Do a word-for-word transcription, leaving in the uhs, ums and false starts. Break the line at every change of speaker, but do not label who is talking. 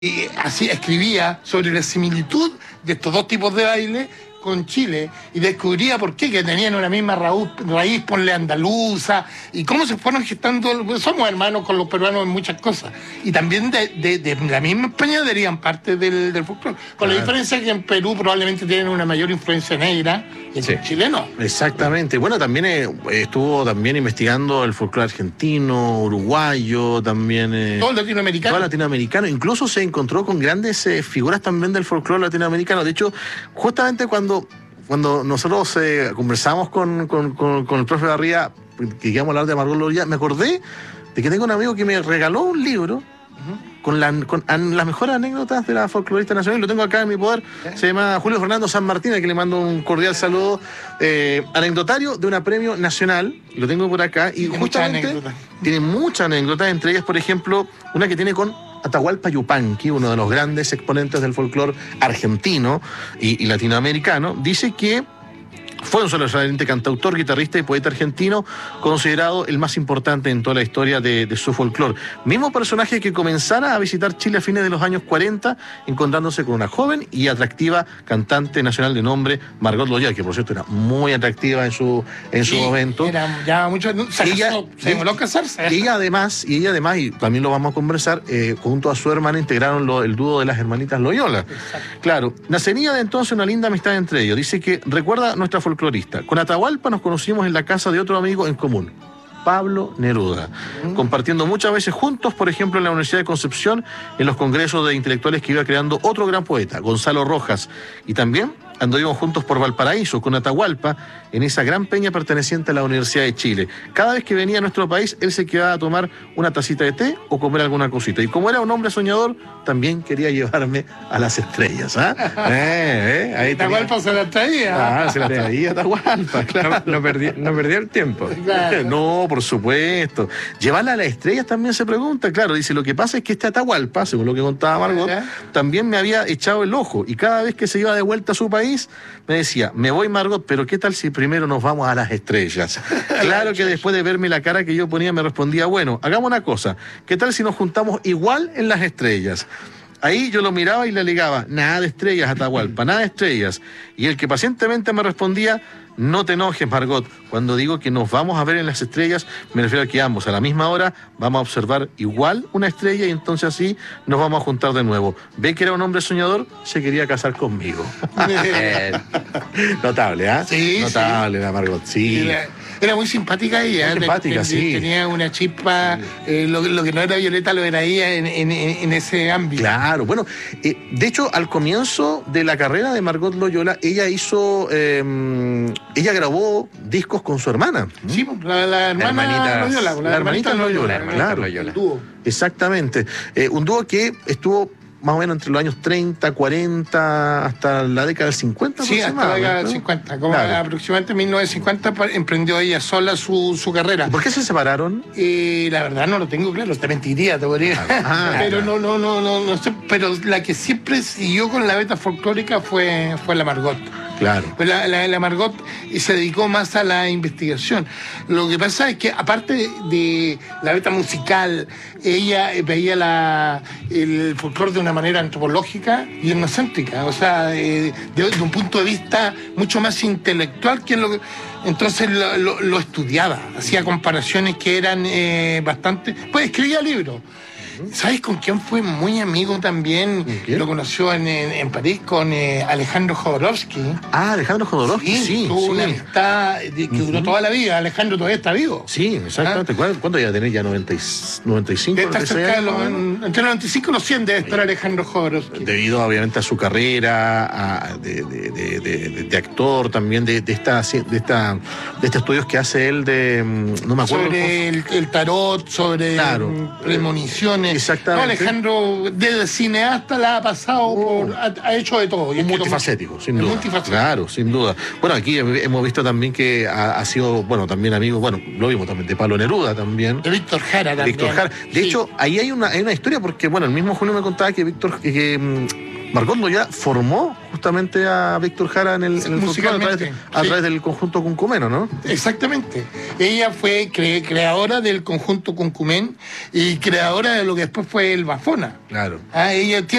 Y así escribía sobre la similitud de estos dos tipos de baile con Chile y descubría por qué, que tenían una misma raíz, raíz ponle andaluza, y cómo se fueron gestando. Pues somos hermanos con los peruanos en muchas cosas, y también de, de, de la misma España darían parte del, del folclore, con la diferencia que en Perú probablemente tienen una mayor influencia negra y en
Sí.
Chile no.
Exactamente. Bueno, también eh, estuvo también investigando el folclore argentino, uruguayo, también... Eh,
Todo latinoamericano.
todo latinoamericano. Incluso se encontró con grandes eh, figuras también del folclore latinoamericano. De hecho, justamente cuando Cuando nosotros eh, conversamos con, con, con, con el profe Barría, que íbamos a hablar de Margot Loria, me acordé de que tengo un amigo que me regaló un libro uh-huh. con, la, con an, las mejores anécdotas de la folclorista nacional. Lo tengo acá en mi poder. ¿Eh? Se llama Julio Fernando San Martín, a quien le mando un cordial saludo. Eh, anecdotario de una premio nacional. Lo tengo por acá. Y
tiene
justamente
muchas anécdotas.
Tiene muchas anécdotas, entre ellas, por ejemplo, una que tiene con Atahualpa Yupanqui, uno de los grandes exponentes del folclore argentino y, y latinoamericano. Dice que fue un sobresaliente cantautor, guitarrista y poeta argentino, considerado el más importante en toda la historia de, de su folclore. Mismo personaje que comenzara a visitar Chile a fines de los años cuarenta, encontrándose con una joven y atractiva cantante nacional de nombre Margot Loria, que por cierto era muy atractiva en su, en su
Sí,
momento.
Era ya mucho, se
Ella-
casó, se demoró a casarse.
Y ella además, y ella además, y también lo vamos a conversar, eh, junto a su hermana integraron lo- el dúo de las hermanitas Loyola.
Exacto.
Claro, nacería de entonces una linda amistad entre ellos. Dice que recuerda nuestra folclorista. Con Atahualpa nos conocimos en la casa de otro amigo en común, Pablo Neruda, mm. compartiendo muchas veces juntos, por ejemplo, en la Universidad de Concepción, en los congresos de intelectuales que iba creando otro gran poeta, Gonzalo Rojas, y también anduvimos juntos por Valparaíso, con Atahualpa, en esa gran peña perteneciente a la Universidad de Chile. Cada vez que venía a nuestro país, él se quedaba a tomar una tacita de té o comer alguna cosita. Y como era un hombre soñador, también quería llevarme a las estrellas. ¿Ah? eh, eh, ahí tenía-
Atahualpa se la traía.
Ah, se la traía Atahualpa, claro.
No, no, perdí, no perdí el tiempo.
Claro.
No, por supuesto. Llevarla a las estrellas también se pregunta. Claro, dice, lo que pasa es que este Atahualpa, según lo que contaba Margot,
Ajá.
también me había echado el ojo. Y cada vez que se iba de vuelta a su país, me decía, me voy, Margot, pero ¿qué tal si primero nos vamos a las estrellas? Claro que después de verme la cara que yo ponía, me respondía, bueno, hagamos una cosa. ¿Qué tal si nos juntamos igual en las estrellas? Ahí yo lo miraba y le alegaba, nada de estrellas, Atahualpa, nada de estrellas. Y el que pacientemente me respondía, no te enojes, Margot. Cuando digo que nos vamos a ver en las estrellas, me refiero a que ambos a la misma hora vamos a observar igual una estrella y entonces así nos vamos a juntar de nuevo. Ve que era un hombre soñador, se quería casar conmigo.
Eh,
Notable, ¿ah?
Sí,
Notable la Margot, sí.
Era, era muy simpática ella.
Muy
¿eh?
simpática,
Ten-
sí.
Tenía una chispa, eh, lo, lo que no era Violeta lo era ella en, en, en ese ámbito.
Claro, bueno, eh, de hecho, al comienzo de la carrera de Margot Loyola, ella hizo, eh, ella grabó discos con su hermana.
Sí, la, la hermana
hermanita-
Loyola, la,
la hermanita Loyola,
Loyola,
hermanita
claro.
Loyola.
el dúo.
Exactamente. Eh, un dúo que estuvo más o menos entre los años treinta, cuarenta, hasta la década del cincuenta.
Sí, hasta la década del
¿no?
cincuenta. Como
Claro.
aproximadamente en mil novecientos cincuenta pa- emprendió ella sola su, su carrera.
¿Por qué se separaron?
Y la verdad no lo tengo claro, te mentiría, te podría.
Ah,
pero
claro.
no, no, no, no, no sé. Pero la que siempre siguió con la beta folclórica fue, fue la Margot.
Claro.
Pues la, la, la Margot se dedicó más a la investigación. Lo que pasa es que, aparte de, de la beta musical, ella veía la, el folclore de una manera antropológica y etnocéntrica, o sea, de, de- de un punto de vista mucho más intelectual que lo que. Entonces lo, lo- lo estudiaba, hacía comparaciones que eran eh, bastante. Pues escribía libros. ¿Sabes con quién fue muy amigo también?
¿Con quién?
Lo conoció en, en, en París con eh, Alejandro Jodorowsky.
Ah, Alejandro Jodorowsky,
Sí,
sí.
tuvo
sí.
una amistad de- que duró toda la vida. Alejandro todavía está vivo.
Sí, exactamente. ¿Cuándo, ¿Cuándo ya tenés? ¿Ya noventa y, noventa y cinco,
Debe estar
noventa y seis
cerca de
años,
los,
más o menos?
entre los noventa y cinco y los cien debe estar Alejandro Jodorowsky.
Debido obviamente a su carrera a- de, de- de- de- de- de actor, también de, de, esta, de, esta, de estos estudios que hace él de, mm, no me acuerdo.
Sobre el, el tarot, sobre
Claro.
mm, premoniciones.
Exactamente.
No, Alejandro, desde cineasta, la ha pasado por. Ha, ha hecho de todo. Y
Un
escrito
multifacético, sin
Es
duda.
multifacético.
Claro, sin duda. Bueno, aquí hemos visto también que ha, ha sido, bueno, también amigo, bueno, lo vimos también de Pablo Neruda también.
mucho. De Víctor Jara también.
Víctor Jara. De
Sí.
hecho, ahí hay una, hay una historia porque, bueno, el mismo Julio me contaba que Víctor, que, que, mm, Margot Loyola formó justamente a Víctor Jara en el, en el folclore a través, de- a
sí.
través del conjunto Cuncumeno, ¿no?
Exactamente. Ella fue cre- creadora del conjunto Cuncumén y creadora de lo que después fue el Bafona.
Claro.
Ah, ella tiene